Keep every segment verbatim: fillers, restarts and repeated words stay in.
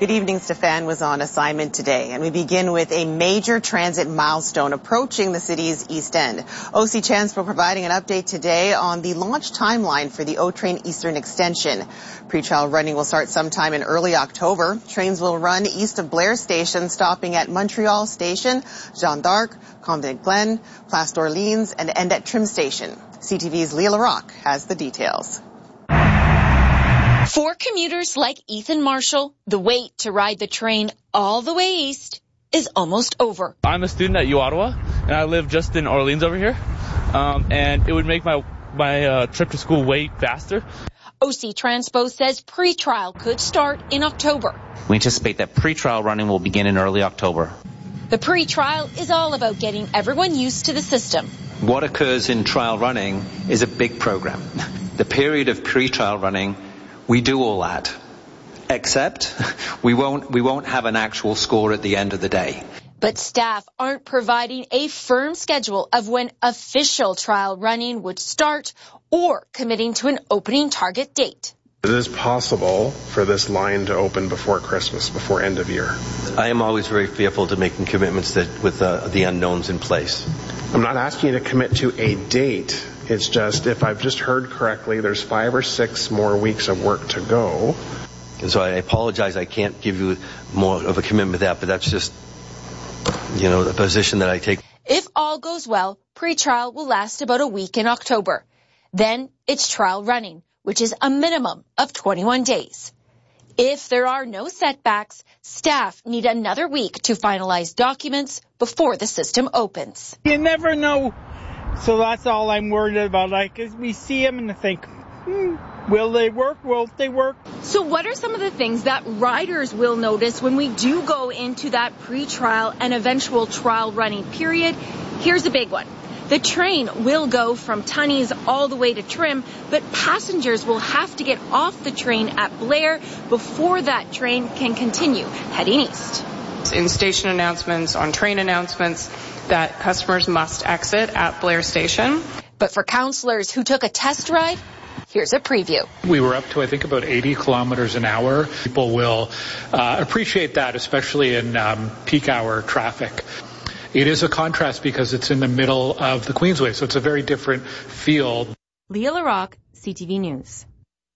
Good evening. Stefan was on assignment today, and we begin with a major transit milestone approaching the city's East End. O C Chanspo providing an update today on the launch timeline for the O-Train Eastern Extension. Pre-trial running will start sometime in early October. Trains will run east of Blair Station, stopping at Montreal Station, Jeanne d'Arc, Convent Glen, Place d'Orleans, and end at Trim Station. C T V's Leah LaRocque has the details. For commuters like Ethan Marshall, the wait to ride the train all the way east is almost over. I'm a student at U Ottawa, and I live just in Orleans over here, um, and it would make my, my uh, trip to school way faster. O C Transpo says pre-trial could start in October. We anticipate that pre-trial running will begin in early October. The pre-trial is all about getting everyone used to the system. What occurs in trial running is a big program. The period of pre-trial running, we do all that, except we won't, we won't have an actual score at the end of the day. But staff aren't providing a firm schedule of when official trial running would start or committing to an opening target date. It is possible for this line to open before Christmas, before end of year. I am always very fearful to making commitments that with uh, the unknowns in place. I'm not asking you to commit to a date. It's just, if I've just heard correctly, there's five or six more weeks of work to go. And so I apologize, I can't give you more of a commitment to that, but that's just, you know, the position that I take. If all goes well, pre-trial will last about a week in October. Then it's trial running, which is a minimum of twenty-one days. If there are no setbacks, staff need another week to finalize documents before the system opens. You never know. So that's all I'm worried about. Like, as we see them and think, hmm, will they work? Will they work? So what are some of the things that riders will notice when we do go into that pre-trial and eventual trial running period? Here's a big one. The train will go from Tunney's all the way to Trim, but passengers will have to get off the train at Blair before that train can continue heading east. In station announcements, on train announcements, that customers must exit at Blair Station. But for councillors who took a test ride, here's a preview. We were up to, I think, about eighty kilometers an hour. People will uh, appreciate that, especially in um, peak hour traffic. It is a contrast because it's in the middle of the Queensway, so it's a very different feel. Leah LaRocque, C T V News.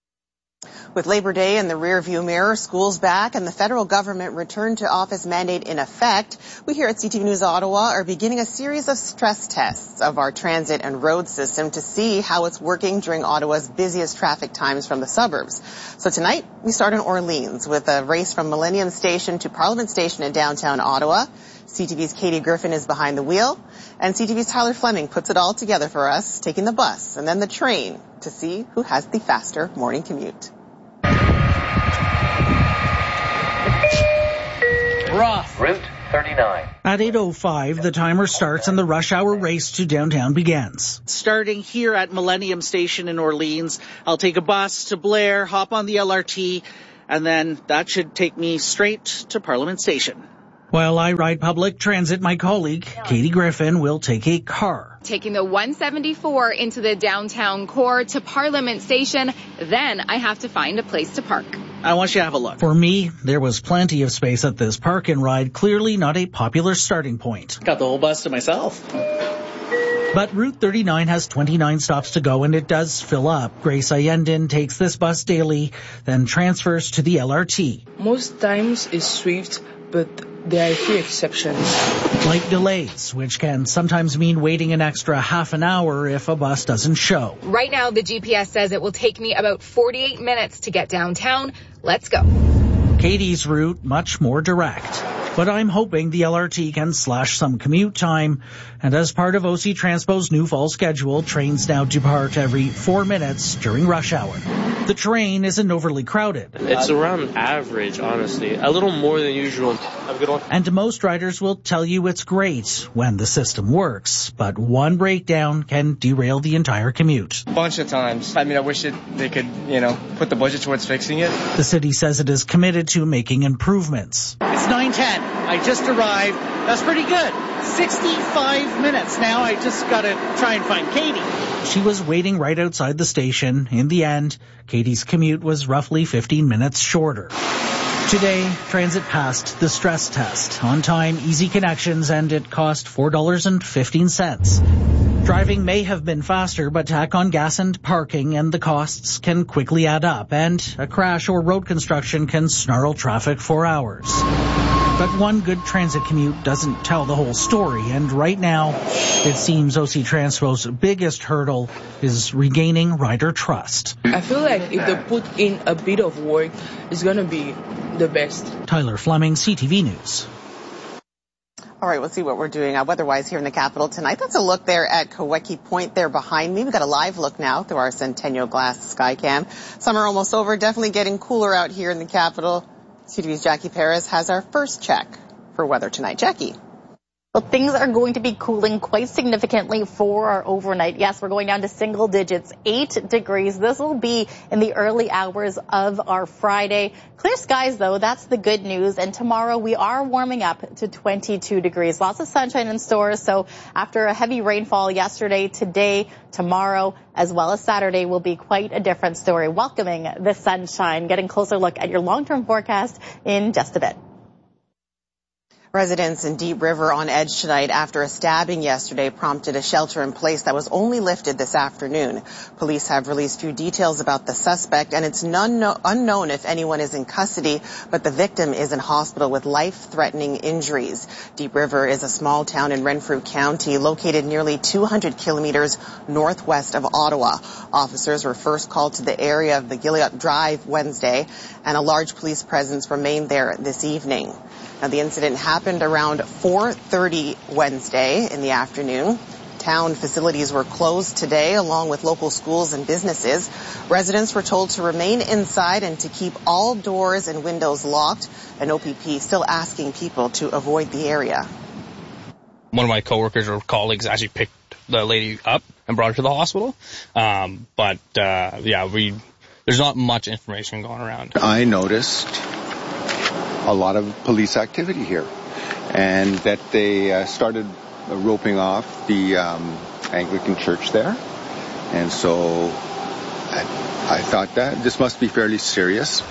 With Labor Day in the rearview mirror, schools back, and the federal government return to office mandate in effect, we here at C T V News Ottawa are beginning a series of stress tests of our transit and road system to see how it's working during Ottawa's busiest traffic times from the suburbs. So tonight, we start in Orleans with a race from Millennium Station to Parliament Station in downtown Ottawa. C T V's Katie Griffin is behind the wheel, and C T V's Tyler Fleming puts it all together for us, taking the bus and then the train to see who has the faster morning commute. Rough. Route thirty-nine. At eight oh five, the timer starts and the rush hour race to downtown begins. Starting here at Millennium Station in Orleans, I'll take a bus to Blair, hop on the L R T, and then that should take me straight to Parliament Station. While I ride public transit, my colleague, Katie Griffin, will take a car. Taking the one seventy-four into the downtown core to Parliament Station, then I have to find a place to park. I want you to have a look. For me, there was plenty of space at this park and ride, clearly not a popular starting point. Got the whole bus to myself. But Route thirty-nine has twenty-nine stops to go, and it does fill up. Grace Ayendin takes this bus daily, then transfers to the L R T. Most times it's swift, but there are a few exceptions. Like delays, which can sometimes mean waiting an extra half an hour if a bus doesn't show. Right now, the G P S says it will take me about forty-eight minutes to get downtown. Let's go. Katie's route, much more direct. But I'm hoping the L R T can slash some commute time. And as part of O C Transpo's new fall schedule, trains now depart every four minutes during rush hour. The train isn't overly crowded. It's around average, honestly. A little more than usual. Have a good one. And most riders will tell you it's great when the system works. But one breakdown can derail the entire commute. A bunch of times. I mean, I wish it, they could, you know, put the budget towards fixing it. The city says it is committed to making improvements. It's nine ten. I just arrived. That's pretty good. sixty-five minutes now. I just got to try and find Katie. She was waiting right outside the station. In the end, Katie's commute was roughly fifteen minutes shorter. Today, transit passed the stress test. On time, easy connections, and it cost four dollars and fifteen cents. Driving may have been faster, but tack on gas and parking and the costs can quickly add up, and a crash or road construction can snarl traffic for hours. But one good transit commute doesn't tell the whole story, and right now, it seems O C Transpo's biggest hurdle is regaining rider trust. I feel like if they put in a bit of work, it's going to be the best. Tyler Fleming, C T V News. All right, we'll see what we're doing uh, weather-wise here in the capital tonight. That's a look there at Kaweki Point there behind me. We've got a live look now through our Centennial Glass Skycam. Summer almost over, definitely getting cooler out here in the capital. C T V's Jackie Perez has our first check for weather tonight. Jackie. Well, things are going to be cooling quite significantly for our overnight. Yes, we're going down to single digits, eight degrees. This will be in the early hours of our Friday. Clear skies, though, that's the good news. And tomorrow we are warming up to twenty-two degrees. Lots of sunshine in store. So after a heavy rainfall yesterday, today, tomorrow, as well as Saturday will be quite a different story. Welcoming the sunshine. Getting a closer look at your long-term forecast in just a bit. Residents in Deep River on edge tonight after a stabbing yesterday prompted a shelter in place that was only lifted this afternoon. Police have released few details about the suspect, and it's none no, unknown if anyone is in custody, but the victim is in hospital with life-threatening injuries. Deep River is a small town in Renfrew County located nearly two hundred kilometers northwest of Ottawa. Officers were first called to the area of the Gilliot Drive Wednesday, and a large police presence remained there this evening. Now, the incident happened around four thirty Wednesday in the afternoon. Town facilities were closed today, along with local schools and businesses. Residents were told to remain inside and to keep all doors and windows locked. An O P P still asking people to avoid the area. One of my coworkers or colleagues actually picked the lady up and brought her to the hospital. Um, but, uh, yeah, we there's not much information going around. I noticed a lot of police activity here, and that they uh, started roping off the um, Anglican church there, and so I, I thought that this must be fairly serious.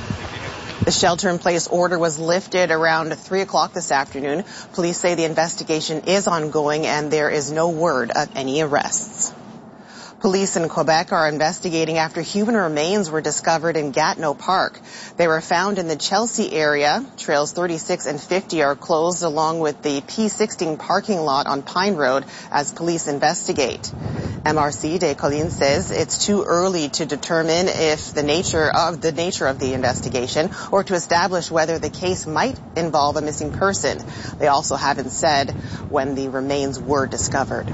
The shelter-in-place order was lifted around three o'clock this afternoon. Police say the investigation is ongoing, and there is no word of any arrests. Police in Quebec are investigating after human remains were discovered in Gatineau Park. They were found in the Chelsea area. Trails thirty-six and fifty are closed along with the P sixteen parking lot on Pine Road as police investigate. M R C de Colline says it's too early to determine if the nature of the nature of the investigation or to establish whether the case might involve a missing person. They also haven't said when the remains were discovered.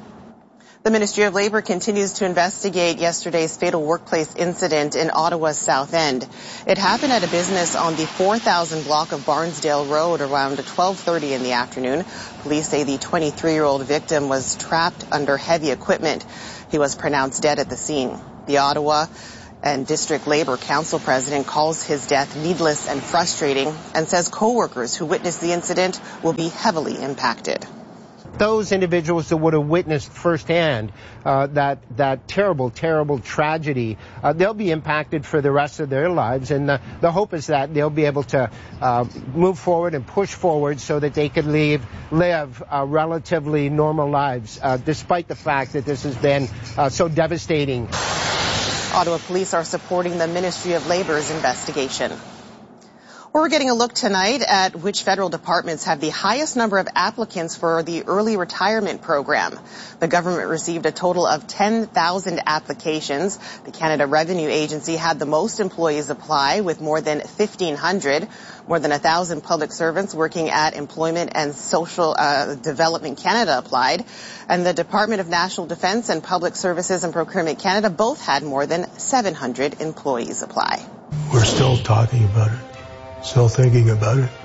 The Ministry of Labour continues to investigate yesterday's fatal workplace incident in Ottawa's South End. It happened at a business on the four thousand block of Barnsdale Road around twelve thirty in the afternoon. Police say the twenty-three-year-old victim was trapped under heavy equipment. He was pronounced dead at the scene. The Ottawa and District Labour Council president calls his death needless and frustrating and says co-workers who witnessed the incident will be heavily impacted. Those individuals that would have witnessed firsthand uh, that that terrible, terrible tragedy, uh, they'll be impacted for the rest of their lives. And uh, the hope is that they'll be able to uh, move forward and push forward so that they can leave, live uh, relatively normal lives, uh, despite the fact that this has been uh, so devastating. Ottawa police are supporting the Ministry of Labour's investigation. We're getting a look tonight at which federal departments have the highest number of applicants for the early retirement program. The government received a total of ten thousand applications. The Canada Revenue Agency had the most employees apply with more than fifteen hundred. More than one thousand public servants working at Employment and Social uh, Development Canada applied. And the Department of National Defence and Public Services and Procurement Canada both had more than seven hundred employees apply. We're still talking about it. Still thinking about it.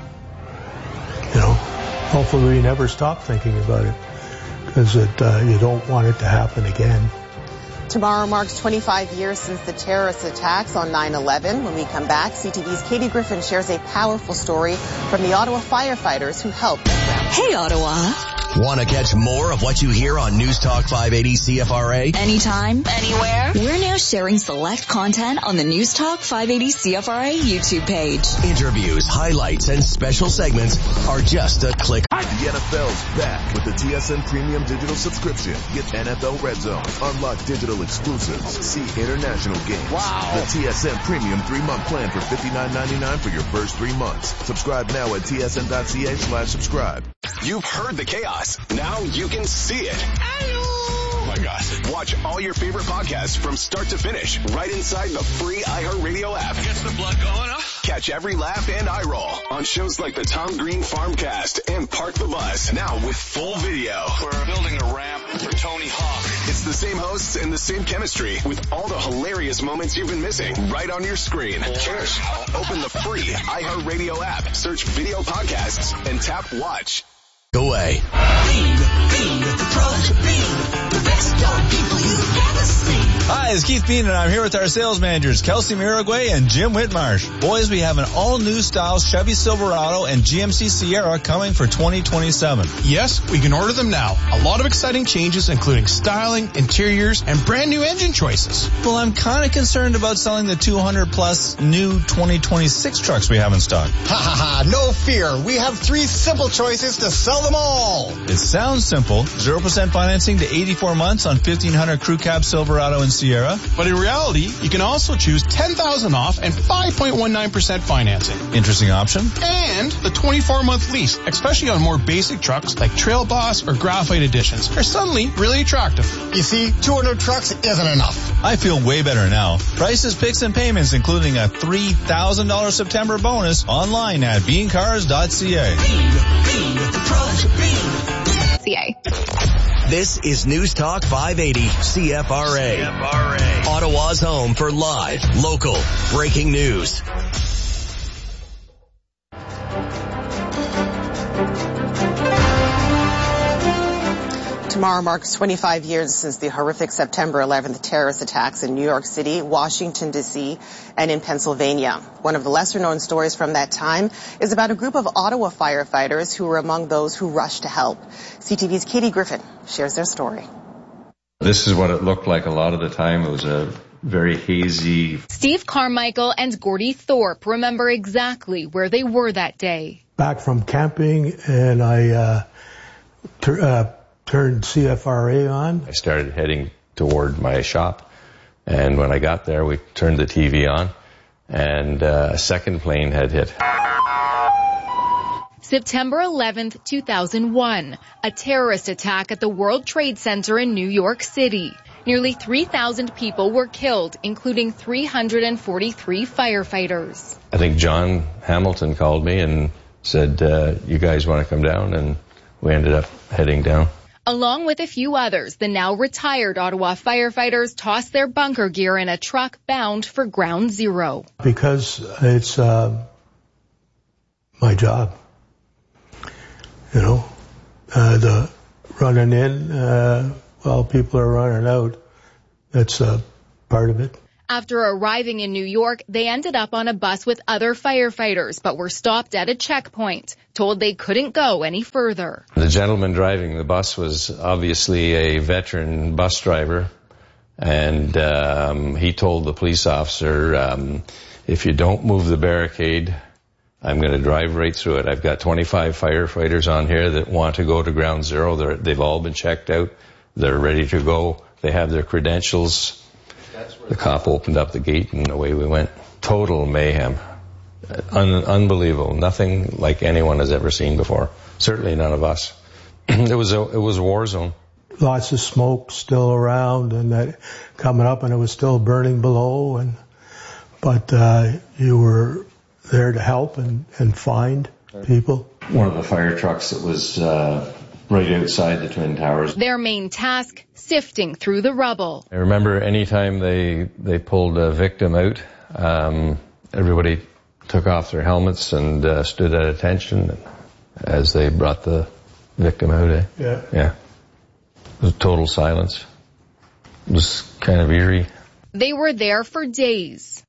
You know, hopefully we never stop thinking about it, because it, uh, you don't want it to happen again. Tomorrow marks twenty-five years since the terrorist attacks on nine eleven. When we come back, C T V's Katie Griffin shares a powerful story from the Ottawa firefighters who helped. Hey, Ottawa. Want to catch more of what you hear on News Talk five eighty C F R A? Anytime, anywhere. We're now sharing select content on the News Talk five eighty C F R A YouTube page. Interviews, highlights, and special segments are just a click. The N F L's back with the T S N Premium Digital Subscription. Get N F L Red Zone, unlock digital exclusives, see international games. Wow. The T S N Premium three-month plan for fifty-nine ninety-nine for your first three months. Subscribe now at T S N dot C A slash subscribe. You've heard the chaos. Now you can see it. Oh my God. Watch all your favorite podcasts from start to finish right inside the free iHeartRadio app. Gets the blood going, huh? Catch every laugh and eye roll on shows like the Tom Green Farmcast and Park the Bus. Now with full video. We're building a ramp for Tony Hawk. It's the same hosts and the same chemistry with all the hilarious moments you've been missing right on your screen. Cheers. Open the free iHeartRadio app, search video podcasts, and tap watch. Go away. Bean, Bean, the pros of Bean, the best young people you've ever seen. Hi, it's Keith Bean, and I'm here with our sales managers, Kelsey Miragway and Jim Whitmarsh. Boys, we have an all-new style Chevy Silverado and G M C Sierra coming for twenty twenty-seven. Yes, we can order them now. A lot of exciting changes, including styling, interiors, and brand new engine choices. Well, I'm kind of concerned about selling the two hundred plus new twenty twenty-six trucks we have in stock. Ha ha ha, no fear. We have three simple choices to sell them all. It sounds simple. zero percent financing to eighty-four months on fifteen hundred Crew Cab Silverado and Sierra. But in reality, you can also choose ten thousand off and five point one nine percent financing. Interesting option. And the twenty-four month lease, especially on more basic trucks like Trail Boss or Graphite Editions, are suddenly really attractive. You see, two hundred trucks isn't enough. I feel way better now. Prices, picks, and payments, including a three thousand dollars September bonus online at bean cars dot c a. Bean, Bean, the pros of Bean. C A. This is News Talk five eighty C F R A. C F R A. Ottawa's home for live, local, breaking news. Tomorrow marks twenty-five years since the horrific September eleventh terrorist attacks in New York City, Washington, D C, and in Pennsylvania. One of the lesser-known stories from that time is about a group of Ottawa firefighters who were among those who rushed to help. C T V's Katie Griffin shares their story. This is what it looked like a lot of the time. It was a very hazy. Steve Carmichael and Gordy Thorpe remember exactly where they were that day. Back from camping, and I uh, ter- uh, turned C F R A on. I started heading toward my shop, and when I got there, we turned the T V on, and uh, a second plane had hit. September eleventh, two thousand one, a terrorist attack at the World Trade Center in New York City. Nearly three thousand people were killed, including three hundred forty-three firefighters. I think John Hamilton called me and said, uh, you guys want to come down? And we ended up heading down. Along with a few others, the now retired Ottawa firefighters tossed their bunker gear in a truck bound for Ground Zero. Because it's uh, my job. You know, uh, the running in uh, while people are running out, that's uh, part of it. After arriving in New York, they ended up on a bus with other firefighters, but were stopped at a checkpoint, told they couldn't go any further. The gentleman driving the bus was obviously a veteran bus driver, and um, he told the police officer, um, if you don't move the barricade, I'm going to drive right through it. I've got twenty-five firefighters on here that want to go to Ground Zero. They're, they've all been checked out. They're ready to go. They have their credentials. The cop opened up the gate and away we went. Total mayhem. Un- unbelievable. Nothing like anyone has ever seen before. Certainly none of us. It was a, it was a war zone. Lots of smoke still around and that coming up, and it was still burning below. And but uh, you were there to help and, and find people. One of the fire trucks that was uh, right outside the Twin Towers. Their main task, sifting through the rubble. I remember any time they, they pulled a victim out, um, everybody took off their helmets and uh, stood at attention as they brought the victim out. Eh? Yeah. Yeah. It was total silence. It was kind of eerie. They were there for days. Wrote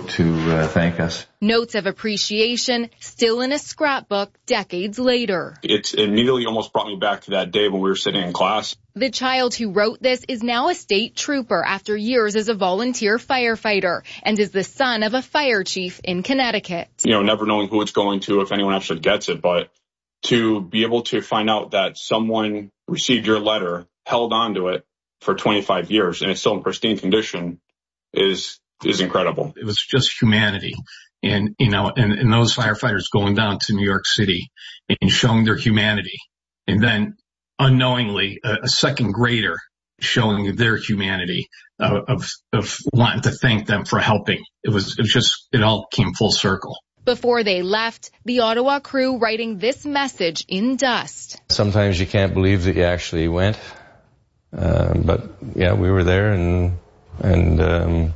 to uh, thank us. Notes of appreciation still in a scrapbook decades later. It immediately almost brought me back to that day when we were sitting in class. The child who wrote this is now a state trooper after years as a volunteer firefighter and is the son of a fire chief in Connecticut. You know, never knowing who it's going to, if anyone actually gets it, but to be able to find out that someone received your letter, held on to it for twenty-five years, and it's still in pristine condition is is incredible. It was just humanity. And, you know, and, and those firefighters going down to New York City and showing their humanity. And then unknowingly, a, a second grader showing their humanity uh, of, of wanting to thank them for helping. It was, it was just, it all came full circle. Before they left, the Ottawa crew writing this message in dust. Sometimes you can't believe that you actually went. Uh, but yeah, we were there and, and, um,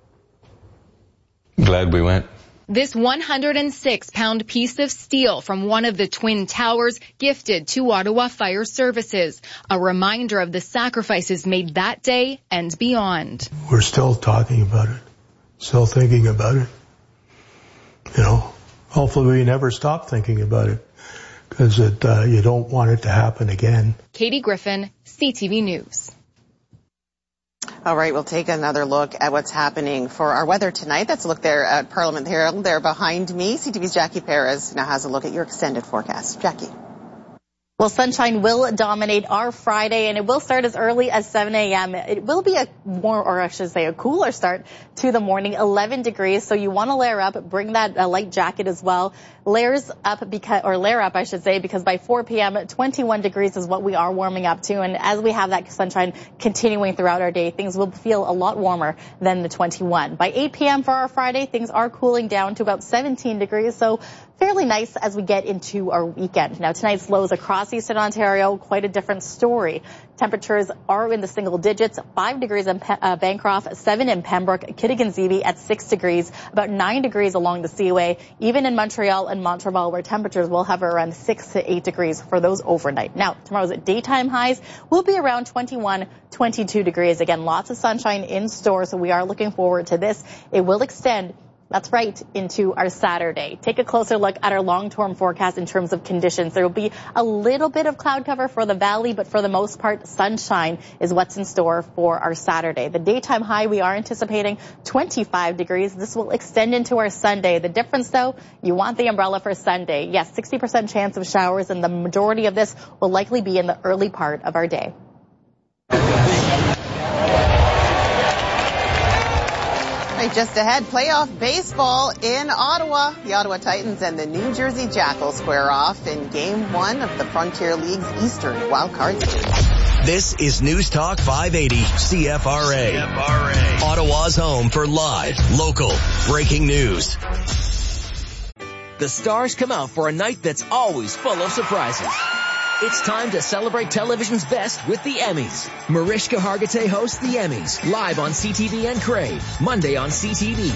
glad we went. This one hundred six pound piece of steel from one of the Twin Towers gifted to Ottawa Fire Services, a reminder of the sacrifices made that day and beyond. We're still talking about it, still thinking about it. You know, hopefully we never stop thinking about it because it, uh, you don't want it to happen again. Katie Griffin, C T V News. All right, we'll take another look at what's happening for our weather tonight. That's a look there at Parliament Herald. There behind me, C T V's Jackie Perez now has a look at your extended forecast. Jackie. Well, sunshine will dominate our Friday, and it will start as early as seven a.m. It will be a more, or I should say a cooler start to the morning, eleven degrees. So you want to layer up, bring that uh, light jacket as well. Layers up because, or layer up, I should say, because by four p.m., twenty-one degrees is what we are warming up to. And as we have that sunshine continuing throughout our day, things will feel a lot warmer than the twenty-one. By eight p.m. for our Friday, things are cooling down to about seventeen degrees. So fairly nice as we get into our weekend. Now, tonight's lows across Eastern Ontario, quite a different story. Temperatures are in the single digits, five degrees in Pe- uh, Bancroft, seven in Pembroke, Kittigan-Zibi at six degrees, about nine degrees along the Seaway, even in Montreal and Montreal, where temperatures will hover around six to eight degrees for those overnight. Now, tomorrow's daytime highs will be around twenty-one, twenty-two degrees. Again, lots of sunshine in store, so we are looking forward to this. It will extend. That's right, into our Saturday. Take a closer look at our long-term forecast in terms of conditions. There will be a little bit of cloud cover for the valley, but for the most part, sunshine is what's in store for our Saturday. The daytime high, we are anticipating twenty-five degrees. This will extend into our Sunday. The difference, though, you want the umbrella for Sunday. Yes, sixty percent chance of showers, and the majority of this will likely be in the early part of our day. Right, just ahead, playoff baseball in Ottawa. The Ottawa Titans and the New Jersey Jackals square off in game one of the Frontier League's Eastern Wildcard Series. This is News Talk five eighty C F R A. C F R A. Ottawa's home for live, local, breaking news. The stars come out for a night that's always full of surprises. It's time to celebrate television's best with the Emmys. Mariska Hargitay hosts the Emmys, live on C T V and Crave, Monday on C T V.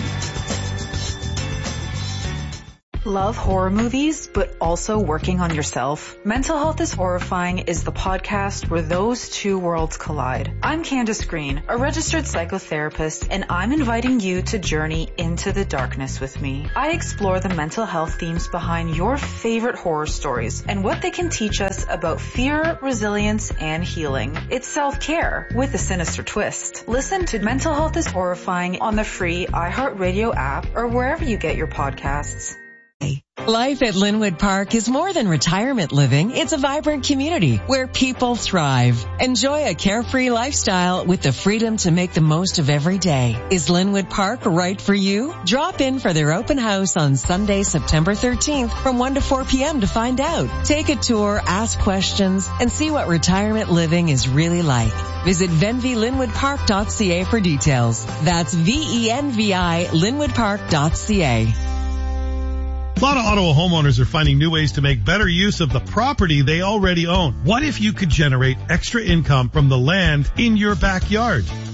Love horror movies, but also working on yourself? Mental Health is Horrifying is the podcast where those two worlds collide. I'm Candace Green, a registered psychotherapist, and I'm inviting you to journey into the darkness with me. I explore the mental health themes behind your favorite horror stories and what they can teach us about fear, resilience, and healing. It's self-care with a sinister twist. Listen to Mental Health is Horrifying on the free iHeartRadio app or wherever you get your podcasts. Life at Linwood Park is more than retirement living. It's a vibrant community where people thrive. Enjoy a carefree lifestyle with the freedom to make the most of every day. Is Linwood Park right for you? Drop in for their open house on Sunday, September thirteenth from one to four p.m. to find out. Take a tour, ask questions, and see what retirement living is really like. Visit venvi linwood park dot c a for details. That's V E N V I linwood park dot c a. A lot of Ottawa homeowners are finding new ways to make better use of the property they already own. What if you could generate extra income from the land in your backyard?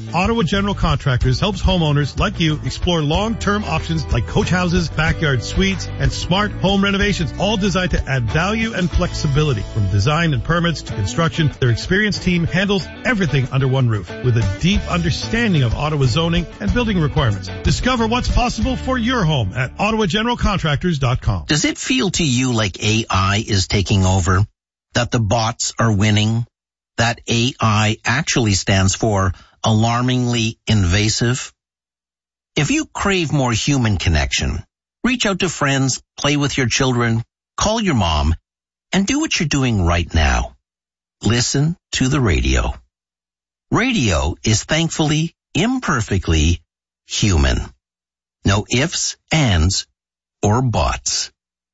Ottawa General Contractors helps homeowners like you explore long-term options like coach houses, backyard suites, and smart home renovations, all designed to add value and flexibility. From design and permits to construction, their experienced team handles everything under one roof with a deep understanding of Ottawa zoning and building requirements. Discover what's possible for your home at ottawa general contractors dot com. Does it feel to you like A I is taking over? That the bots are winning? That A I actually stands for alarmingly invasive? If you crave more human connection, reach out to friends, play with your children, call your mom, and do what you're doing right now. Listen to the radio. Radio is thankfully, imperfectly human. No ifs, ands, or buts.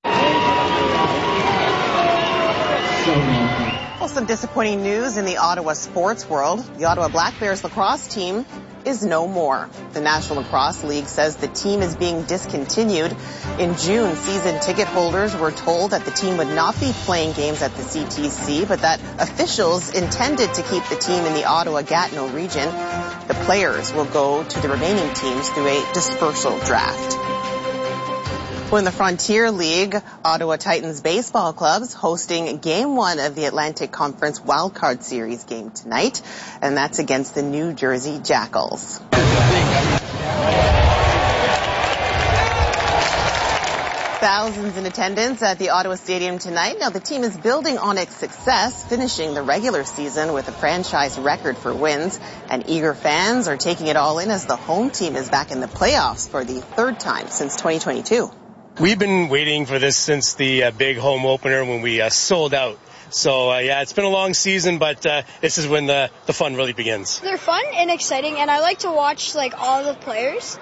Well, some disappointing news in the Ottawa sports world. The Ottawa Black Bears lacrosse team is no more. The National Lacrosse League says the team is being discontinued. In June, season ticket holders were told that the team would not be playing games at the C T C, but that officials intended to keep the team in the Ottawa-Gatineau region. The players will go to the remaining teams through a dispersal draft. Well, in the Frontier League, Ottawa Titans Baseball Club's hosting Game one of the Atlantic Conference Wildcard Series game tonight, and that's against the New Jersey Jackals. Thousands in attendance at the Ottawa Stadium tonight. Now, the team is building on its success, finishing the regular season with a franchise record for wins, and eager fans are taking it all in as the home team is back in the playoffs for the third time since twenty twenty-two. We've been waiting for this since the uh, big home opener when we uh, sold out. So, uh, yeah, it's been a long season, but uh, this is when the, the fun really begins. They're fun and exciting, and I like to watch, like, all the players.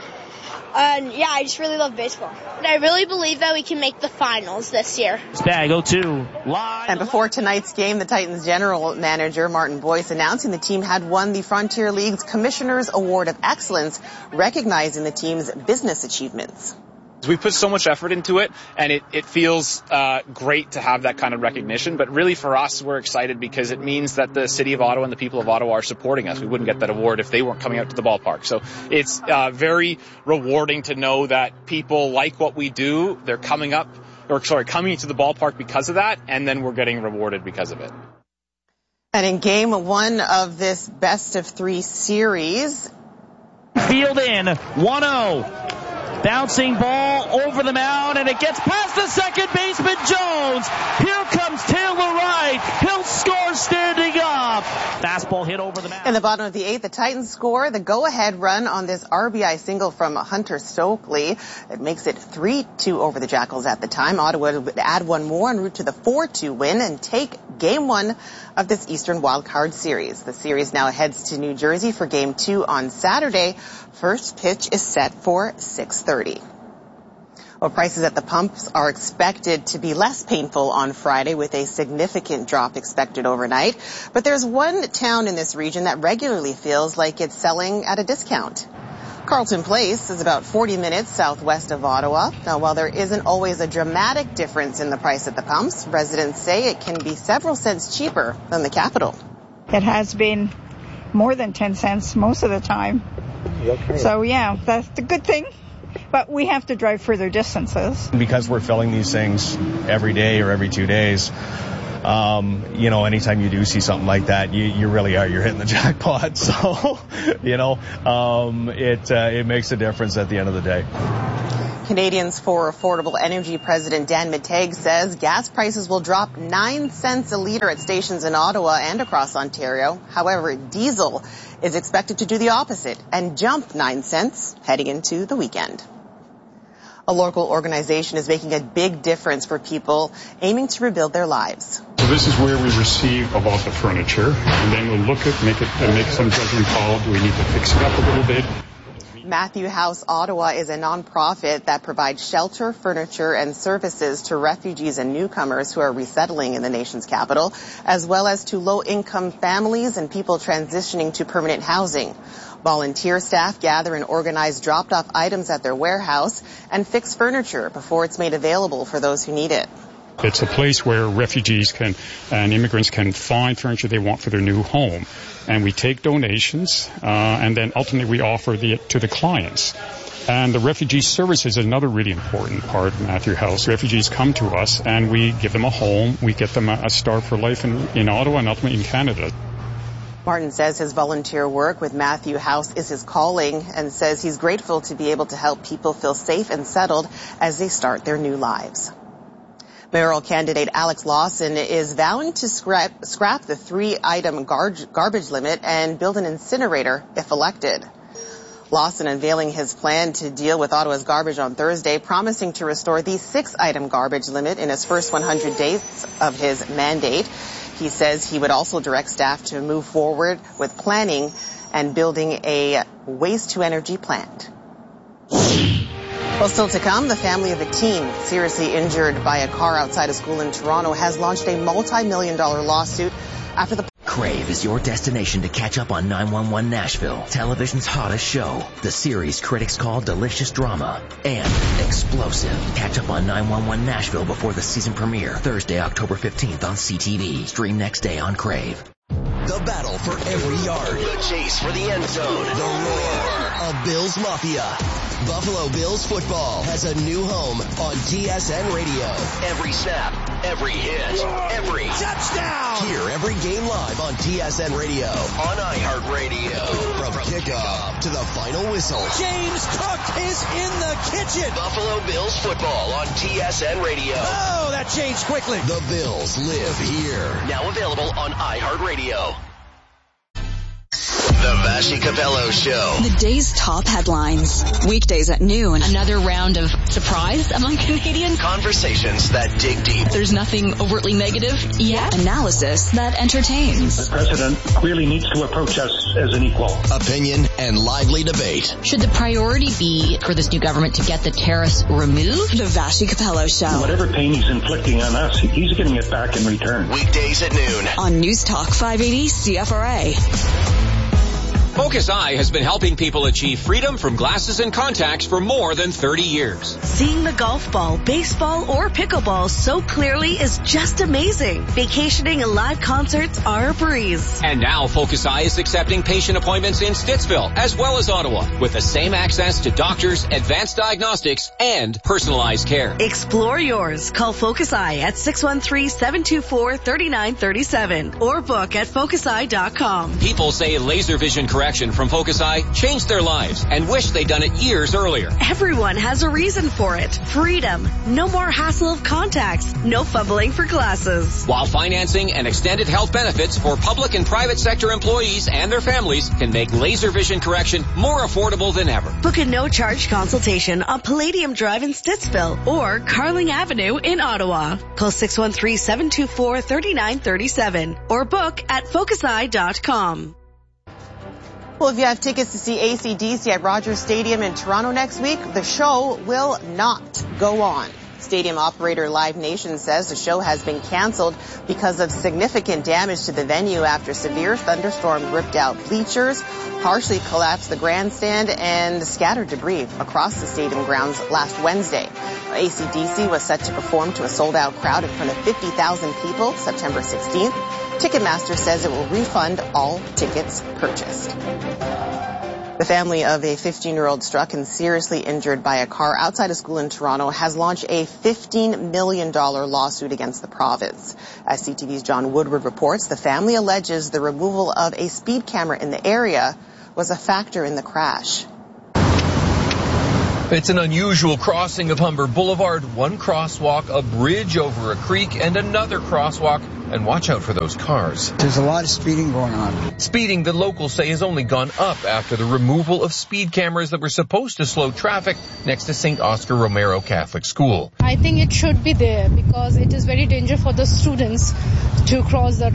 And, yeah, I just really love baseball. And I really believe that we can make the finals this year. Stag oh two, live. And before tonight's game, the Titans general manager, Martin Boyce, announcing the team had won the Frontier League's Commissioner's Award of Excellence, recognizing the team's business achievements. We put so much effort into it, and it, it feels uh, great to have that kind of recognition. But really for us, we're excited because it means that the city of Ottawa and the people of Ottawa are supporting us. We wouldn't get that award if they weren't coming out to the ballpark. So it's uh, very rewarding to know that people like what we do. They're coming up, or sorry, coming to the ballpark because of that, and then we're getting rewarded because of it. And in game one of this best of three series, field in, one oh. Bouncing ball over the mound, and it gets past the second baseman, Jones. Here comes Taylor Wright. He'll score standing up. Fastball hit over the mound. In the bottom of the eighth, the Titans score the go-ahead run on this R B I single from Hunter Stokely. It makes it three two over the Jackals at the time. Ottawa would add one more en route to the four two win and take game one of this Eastern Wildcard Series. The series now heads to New Jersey for game two on Saturday. First pitch is set for six thirty. Well, prices at the pumps are expected to be less painful on Friday with a significant drop expected overnight. But there's one town in this region that regularly feels like it's selling at a discount. Carleton Place is about forty minutes southwest of Ottawa. Now, while there isn't always a dramatic difference in the price at the pumps, residents say it can be several cents cheaper than the capital. It has been more than ten cents most of the time. Okay. So, yeah, that's the good thing. But we have to drive further distances. Because we're filling these things every day or every two days, um, you know, anytime you do see something like that, you, you really are, you're hitting the jackpot. So, you know, um, it, uh, it makes a difference at the end of the day. Canadians for Affordable Energy President Dan Mittag says gas prices will drop nine cents a litre at stations in Ottawa and across Ontario. However, diesel is expected to do the opposite and jump nine cents heading into the weekend. A local organization is making a big difference for people aiming to rebuild their lives. So this is where we receive about the furniture, and then we'll look at, make it, and make some judgment call. Do we need to fix it up a little bit? Matthew House Ottawa is a nonprofit that provides shelter, furniture, and services to refugees and newcomers who are resettling in the nation's capital, as well as to low-income families and people transitioning to permanent housing. Volunteer staff gather and organize dropped-off items at their warehouse and fix furniture before it's made available for those who need it. It's a place where refugees can and immigrants can find furniture they want for their new home. And we take donations, uh, and then ultimately we offer the, to the clients. And the refugee service is another really important part of Matthew House. Refugees come to us and we give them a home. We get them a, a start for life in, in Ottawa and ultimately in Canada. Martin says his volunteer work with Matthew House is his calling and says he's grateful to be able to help people feel safe and settled as they start their new lives. Mayoral candidate Alex Lawson is vowing to scrap, scrap the three-item gar- garbage limit and build an incinerator if elected. Lawson unveiling his plan to deal with Ottawa's garbage on Thursday, promising to restore the six-item garbage limit in his first one hundred days of his mandate. He says he would also direct staff to move forward with planning and building a waste-to-energy plant. Well, still to come, the family of a teen seriously injured by a car outside a school in Toronto has launched a multi-million dollar lawsuit after the... Crave is your destination to catch up on nine one one Nashville, television's hottest show. The series critics call delicious drama and explosive. Catch up on nine one one Nashville before the season premiere, Thursday, October fifteenth on C T V. Stream next day on Crave. The battle for every yard. The chase for the end zone. The roar of Bills Mafia. Buffalo Bills football has a new home on T S N Radio. Every snap, every hit, every touchdown. Hear every game live on T S N Radio, on iHeartRadio. From kickoff to the final whistle. James Cook is in the kitchen. Buffalo Bills football on T S N Radio. Oh, that changed quickly. The Bills live here. Now available on iHeartRadio. The Vassy Capello Show. The day's top headlines. Weekdays at noon. Another round of surprise among Canadians. Conversations that dig deep. There's nothing overtly negative yet. Analysis that entertains. The president clearly needs to approach us as an equal. Opinion and lively debate. Should the priority be for this new government to get the tariffs removed? The Vassy Capello Show. Whatever pain he's inflicting on us, he's getting it back in return. Weekdays at noon. On News Talk five eighty C F R A. Focus Eye has been helping people achieve freedom from glasses and contacts for more than thirty years. Seeing the golf ball, baseball, or pickleball so clearly is just amazing. Vacationing and live concerts are a breeze. And now Focus Eye is accepting patient appointments in Stittsville as well as Ottawa with the same access to doctors, advanced diagnostics, and personalized care. Explore yours. Call Focus Eye at six one three, seven two four, three nine three seven or book at focus eye dot com. People say laser vision correction from Focus Eye changed their lives and wish they'd done it years earlier. Everyone has a reason for it. Freedom. No more hassle of contacts. No fumbling for glasses. While financing and extended health benefits for public and private sector employees and their families can make laser vision correction more affordable than ever. Book a no-charge consultation on Palladium Drive in Stittsville or Carling Avenue in Ottawa. Call six one three, seven two four, three nine three seven or book at focus eye dot com. Well, if you have tickets to see A C D C at Rogers Stadium in Toronto next week, the show will not go on. Stadium operator Live Nation says the show has been canceled because of significant damage to the venue after severe thunderstorm ripped out bleachers, partially collapsed the grandstand, and scattered debris across the stadium grounds last Wednesday. A C D C was set to perform to a sold-out crowd in front of fifty thousand people September sixteenth. Ticketmaster says it will refund all tickets purchased. The family of a fifteen-year-old struck and seriously injured by a car outside a school in Toronto has launched a fifteen million dollars lawsuit against the province. As C T V's John Woodward reports, the family alleges the removal of a speed camera in the area was a factor in the crash. It's an unusual crossing of Humber Boulevard. One crosswalk, a bridge over a creek, and another crosswalk. And watch out for those cars. There's a lot of speeding going on. Speeding, the locals say, has only gone up after the removal of speed cameras that were supposed to slow traffic next to Saint Oscar Romero Catholic School. I think it should be there because it is very dangerous for the students to cross the road.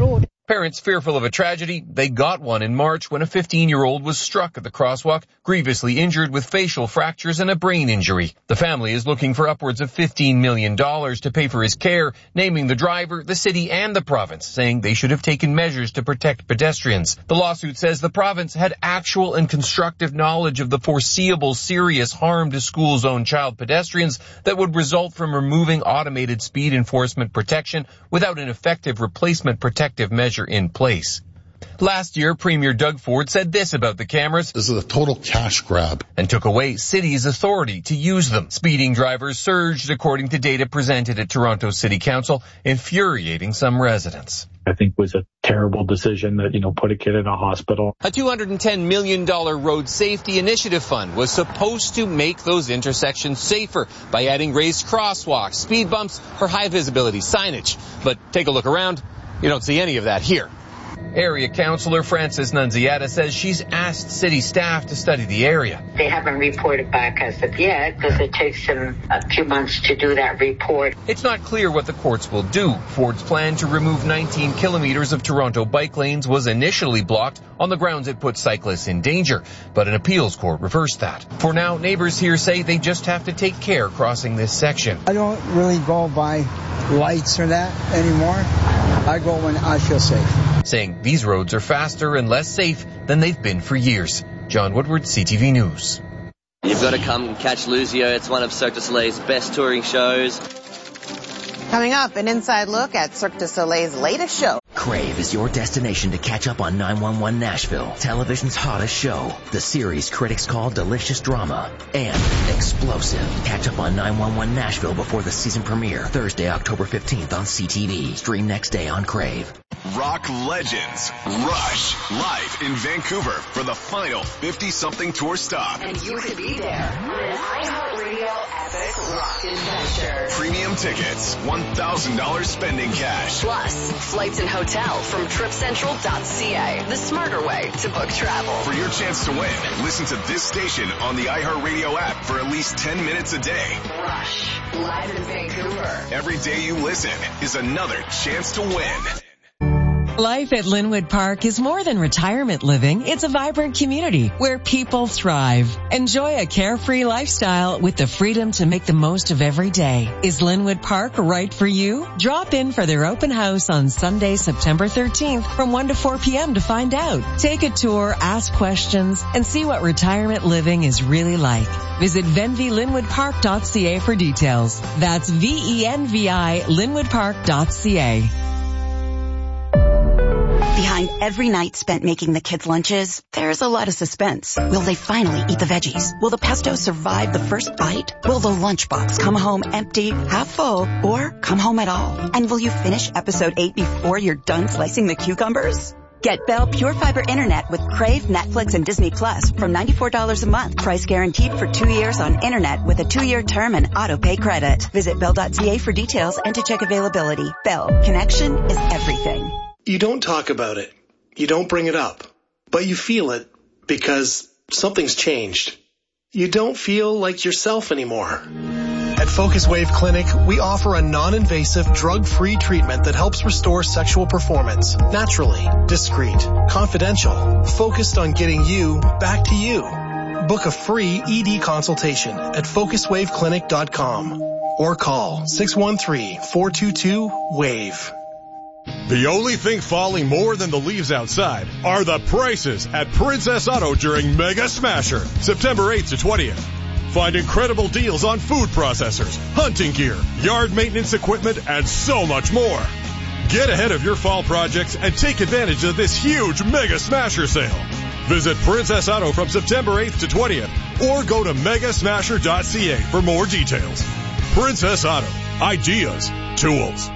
Parents fearful of a tragedy, they got one in March when a fifteen-year-old was struck at the crosswalk, grievously injured with facial fractures and a brain injury. The family is looking for upwards of fifteen million dollars to pay for his care, naming the driver, the city, and the province, saying they should have taken measures to protect pedestrians. The lawsuit says the province had actual and constructive knowledge of the foreseeable serious harm to school-zone child pedestrians that would result from removing automated speed enforcement protection without an effective replacement protective measure in place. Last year, Premier Doug Ford said this about the cameras. This is a total cash grab. And took away city's authority to use them. Speeding drivers surged according to data presented at Toronto City Council, infuriating some residents. I think was a terrible decision that, you know, put a kid in a hospital. A two hundred ten million dollars road safety initiative fund was supposed to make those intersections safer by adding raised crosswalks, speed bumps, or high visibility signage. But take a look around. You don't see any of that here. Area Councillor Frances Nunziata says she's asked city staff to study the area. They haven't reported back as of yet because it takes them a few months to do that report. It's not clear what the courts will do. Ford's plan to remove nineteen kilometers of Toronto bike lanes was initially blocked on the grounds it put cyclists in danger, but an appeals court reversed that. For now, neighbors here say they just have to take care crossing this section. I don't really go by lights or that anymore. I go when I feel safe. Saying these roads are faster and less safe than they've been for years. John Woodward, C T V News. You've got to come and catch Luzio. It's one of Cirque du Soleil's best touring shows. Coming up, an inside look at Cirque du Soleil's latest show. Crave is your destination to catch up on nine one one Nashville, television's hottest show. The series critics call delicious drama and explosive. Catch up on nine one one Nashville before the season premiere, Thursday, October fifteenth on C T V. Stream next day on Crave. Rock legends Rush live in Vancouver for the final fifty-something tour stop. And you could be there. An iHeartRadio epic rock adventure. Premium tickets, one thousand dollars spending cash. Plus, flights and hotel from trip central dot c a. The smarter way to book travel. For your chance to win, listen to this station on the iHeartRadio app for at least ten minutes a day. Rush, live in Vancouver. Every day you listen is another chance to win. Life at Linwood Park is more than retirement living. It's a vibrant community where people thrive. Enjoy a carefree lifestyle with the freedom to make the most of every day. Is Linwood Park right for you? Drop in for their open house on Sunday, September thirteenth from one to four p.m. to find out. Take a tour, ask questions, and see what retirement living is really like. Visit venvi linwood park dot c a for details. That's V E N V I linwood park dot c a. Behind every night spent making the kids' lunches, there's a lot of suspense. Will they finally eat the veggies? Will the pesto survive the first bite? Will the lunchbox come home empty, half full, or come home at all? And will you finish episode eight before you're done slicing the cucumbers? Get Bell Pure Fiber Internet with Crave, Netflix, and Disney Plus from ninety-four dollars a month. Price guaranteed for two years on Internet with a two-year term and auto-pay credit. Visit bell dot c a for details and to check availability. Bell, connection is everything. You don't talk about it. You don't bring it up. But you feel it because something's changed. You don't feel like yourself anymore. At Focus Wave Clinic, we offer a non-invasive, drug-free treatment that helps restore sexual performance naturally, discreet, confidential, focused on getting you back to you. Book a free E D consultation at focus wave clinic dot com or call six one three, four two two, WAVE. The only thing falling more than the leaves outside are the prices at Princess Auto during Mega Smasher, September eighth to twentieth. Find incredible deals on food processors, hunting gear, yard maintenance equipment, and so much more. Get ahead of your fall projects and take advantage of this huge Mega Smasher sale. Visit Princess Auto from September eighth to twentieth or go to mega smasher dot c a for more details. Princess Auto. Ideas. Tools.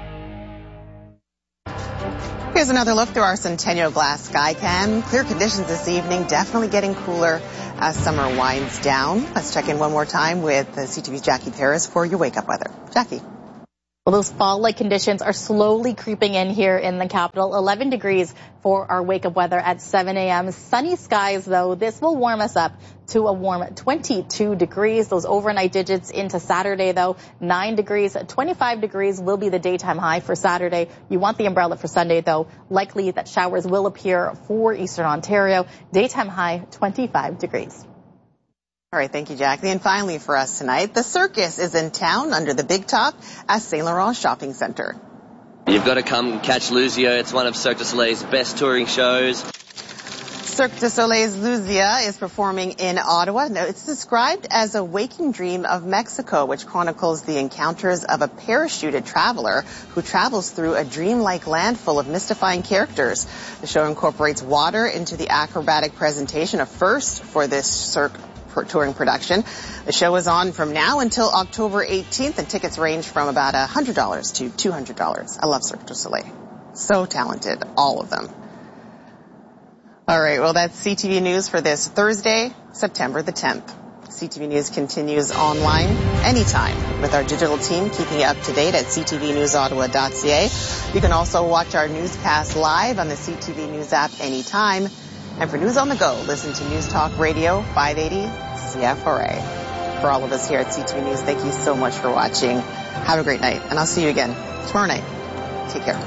Here's another look through our Centennial Glass Skycam. Clear conditions this evening, definitely getting cooler as summer winds down. Let's check in one more time with C T V's Jackie Paris for your wake-up weather. Jackie. Well, those fall-like conditions are slowly creeping in here in the capital. eleven degrees for our wake-up weather at seven a.m. Sunny skies, though. This will warm us up to a warm twenty-two degrees. Those overnight digits into Saturday, though, nine degrees. twenty-five degrees will be the daytime high for Saturday. You want the umbrella for Sunday, though. Likely that showers will appear for eastern Ontario. Daytime high, twenty-five degrees. All right, thank you, Jackie. And finally for us tonight, the circus is in town under the big top at Saint Laurent Shopping Centre. You've got to come catch Luzio. It's one of Cirque du Soleil's best touring shows. Cirque du Soleil's Luzia is performing in Ottawa. Now, it's described as a waking dream of Mexico, which chronicles the encounters of a parachuted traveler who travels through a dreamlike land full of mystifying characters. The show incorporates water into the acrobatic presentation, a first for this Cirque touring production. The show is on from now until October eighteenth, and tickets range from about one hundred dollars to two hundred dollars. I love Cirque du Soleil. So talented, all of them. All right, well, that's C T V News for this Thursday, September the tenth. C T V News continues online anytime with our digital team, keeping you up to date at c t v news ottawa dot c a. You can also watch our newscast live on the C T V News app anytime. And for News on the Go, listen to News Talk Radio five eighty C F R A. For all of us here at C T V News, thank you so much for watching. Have a great night, and I'll see you again tomorrow night. Take care.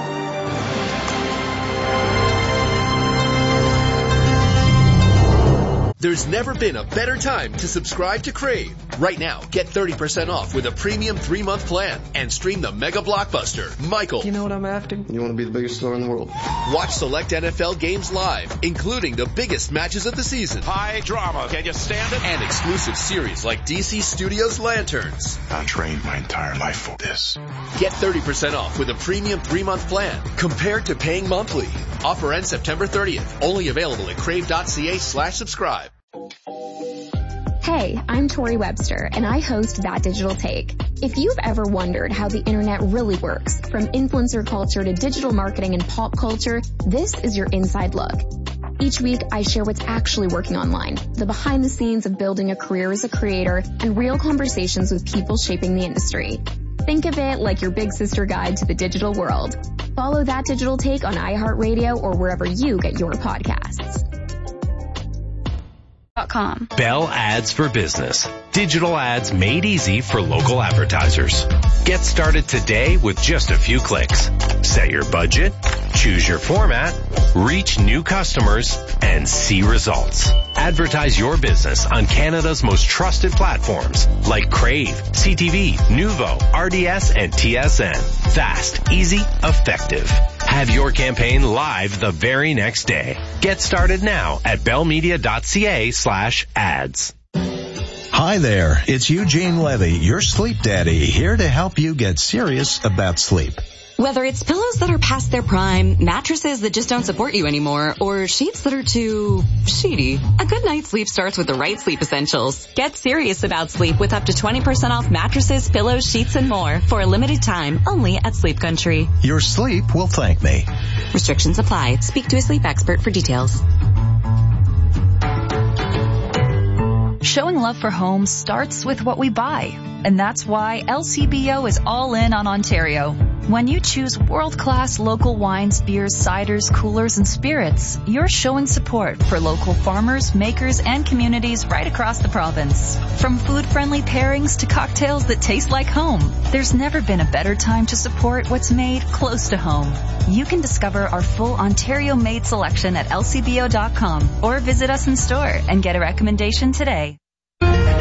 There's never been a better time to subscribe to Crave. Right now, get thirty percent off with a premium three-month plan and stream the mega blockbuster, Michael. You know what I'm after? You want to be the biggest star in the world. Watch select N F L games live, including the biggest matches of the season. High drama. Can you stand it? And exclusive series like D C Studios' Lanterns. I trained my entire life for this. Get thirty percent off with a premium three-month plan compared to paying monthly. Offer ends September thirtieth. Only available at crave.ca slash subscribe. Hey, I'm Tori Webster, and I host That Digital Take. If you've ever wondered how the internet really works, from influencer culture to digital marketing and pop culture, this is your inside look. Each week, I share what's actually working online, the behind the scenes of building a career as a creator, and real conversations with people shaping the industry. Think of it like your big sister guide to the digital world. Follow That Digital Take on iHeartRadio or wherever you get your podcasts. Bell Ads for Business. Digital ads made easy for local advertisers. Get started today with just a few clicks. Set your budget, choose your format, reach new customers, and see results. Advertise your business on Canada's most trusted platforms like Crave, C T V, Nuvo, R D S, and T S N. Fast, easy, effective. Have your campaign live the very next day. Get started now at bellmedia.ca slash ads. Hi there, it's Eugene Levy, your sleep daddy, here to help you get serious about sleep. Whether it's pillows that are past their prime, mattresses that just don't support you anymore, or sheets that are too sheety, a good night's sleep starts with the right sleep essentials. Get serious about sleep with up to twenty percent off mattresses, pillows, sheets, and more for a limited time only at Sleep Country. Your sleep will thank me. Restrictions apply. Speak to a sleep expert for details. Showing love for homes starts with what we buy, and that's why L C B O is all in on Ontario. When you choose world-class local wines, beers, ciders, coolers, and spirits, you're showing support for local farmers, makers, and communities right across the province. From food-friendly pairings to cocktails that taste like home, there's never been a better time to support what's made close to home. You can discover our full Ontario-made selection at L C B O dot com or visit us in store and get a recommendation today.